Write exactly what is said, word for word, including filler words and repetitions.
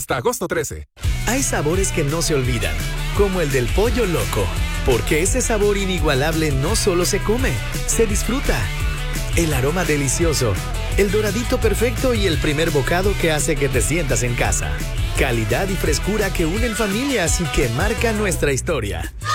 hasta agosto trece. Hay sabores que no se olvidan, como el del pollo loco, porque ese sabor inigualable no solo se come, se disfruta. El aroma delicioso, el doradito perfecto y el primer bocado que hace que te sientas en casa. Calidad y frescura que unen familias y que marcan nuestra historia.